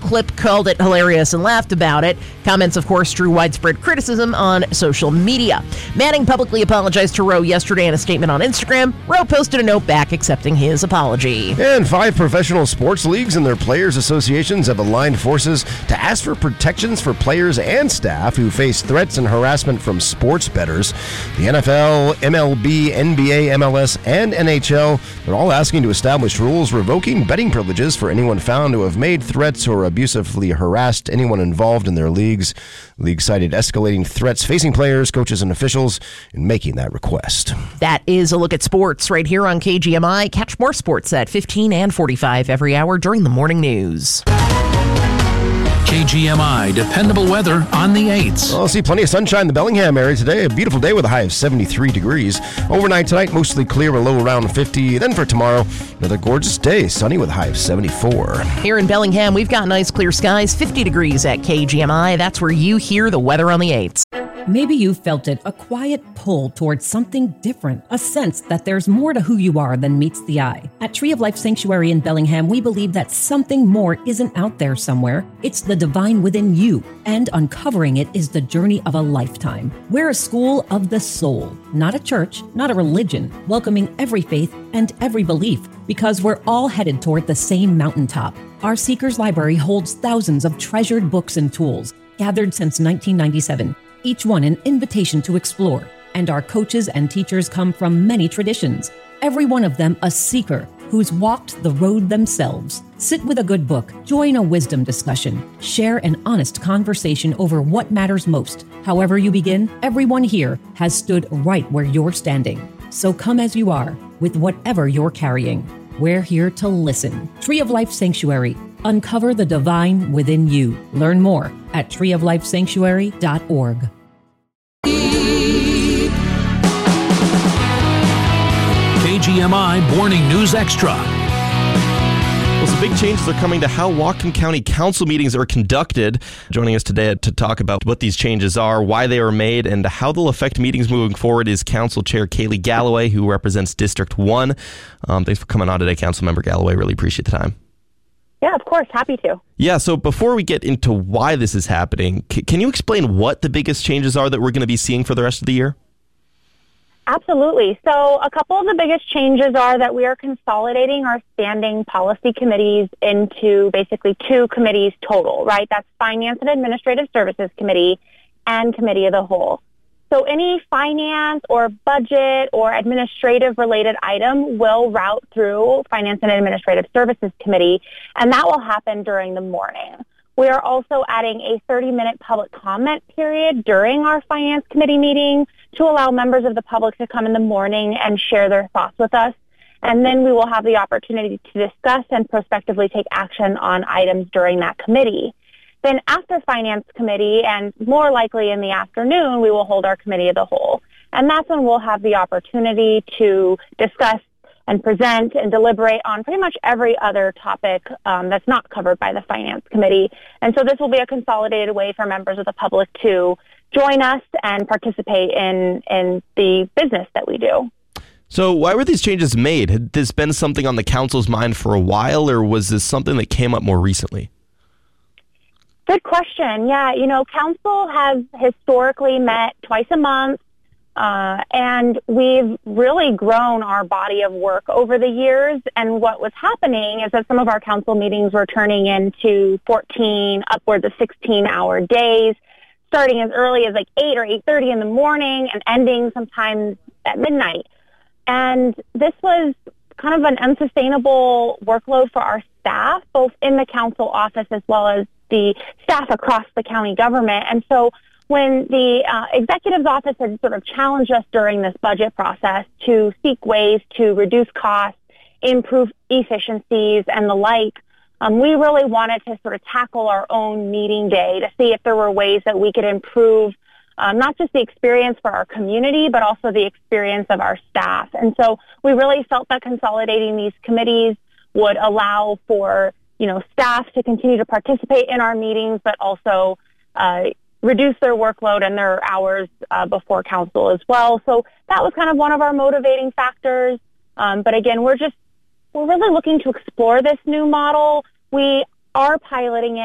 clip, called it hilarious, and laughed about it. Comments, of course, drew widespread criticism on social media. Manning publicly apologized to Rowe yesterday in a statement on Instagram. Rowe posted a note back accepting his apology. And 5 professional sports leagues and their players' associations have aligned forces to ask for protections for players and staff who face threats and harassment from sports bettors. The NFL, MLB, NBA, MLS, and NHL are all asking to establish rules revoking betting privileges for anyone found to have made threats or abusively harassed anyone involved in their leagues. The league cited escalating threats facing players, coaches, and officials in making that request. That is a look at sports right here on KGMI. Catch more sports at 15 and 45 every hour during the morning news. KGMI dependable weather on the 8s. I'll see plenty of sunshine in the Bellingham area today. A beautiful day with a high of 73 degrees. Overnight tonight, mostly clear with a low around 50. Then for tomorrow, another gorgeous day, sunny with a high of 74. Here in Bellingham, we've got nice clear skies, 50 degrees at KGMI. That's where you hear the weather on the 8s. Maybe you've felt it, a quiet pull towards something different, a sense that there's more to who you are than meets the eye. At Tree of Life Sanctuary in Bellingham, we believe that something more isn't out there somewhere. It's the divine within you, and uncovering it is the journey of a lifetime. We're a school of the soul, not a church, not a religion, welcoming every faith and every belief, because we're all headed toward the same mountaintop. Our Seekers Library holds thousands of treasured books and tools, gathered since 1997. Each one an invitation to explore, and our coaches and teachers come from many traditions, every one of them a seeker who's walked the road themselves. Sit with a good book, join a wisdom discussion, share an honest conversation over what matters most. However you begin, everyone here has stood right where you're standing. So come as you are, with whatever you're carrying. We're here to listen. Tree of Life Sanctuary. Uncover the divine within you. Learn more at treeoflifesanctuary.org. KGMI Morning News Extra. Well, some big changes are coming to how Whatcom County Council meetings are conducted. Joining us today to talk about what these changes are, why they were made, and how they'll affect meetings moving forward is Council Chair Kaylee Galloway, who represents District 1. Thanks for coming on today, Councilmember Galloway. Really appreciate the time. Yeah, of course. Happy to. Yeah, so before we get into why this is happening, can you explain what the biggest changes are that we're going to be seeing for the rest of the year? Absolutely. So a couple of the biggest changes are that we are consolidating our standing policy committees into basically 2 committees total, right? That's Finance and Administrative Services Committee and Committee of the Whole. So any finance or budget or administrative related item will route through Finance and Administrative Services Committee, and that will happen during the morning. We are also adding a 30-minute public comment period during our Finance Committee meeting to allow members of the public to come in the morning and share their thoughts with us. And then we will have the opportunity to discuss and prospectively take action on items during that committee. Then after Finance Committee, and more likely in the afternoon, we will hold our Committee of the Whole. And that's when we'll have the opportunity to discuss and present and deliberate on pretty much every other topic that's not covered by the Finance Committee. And so this will be a consolidated way for members of the public to join us and participate in the business that we do. So why were these changes made? Had this been something on the council's mind for a while, or was this something that came up more recently? Good question. Yeah, council has historically met twice a month, and we've really grown our body of work over the years. And what was happening is that some of our council meetings were turning into 14, upwards of 16-hour days, starting as early as like 8 or 8:30 in the morning and ending sometimes at midnight. And this was kind of an unsustainable workload for our staff, both in the council office as well as the staff across the county government. And so when the executive's office had sort of challenged us during this budget process to seek ways to reduce costs, improve efficiencies, and the like, we really wanted to sort of tackle our own meeting day to see if there were ways that we could improve not just the experience for our community, but also the experience of our staff. And so we really felt that consolidating these committees would allow for staff to continue to participate in our meetings, but also reduce their workload and their hours before council as well. So that was kind of one of our motivating factors. But again, we're really looking to explore this new model. We are piloting it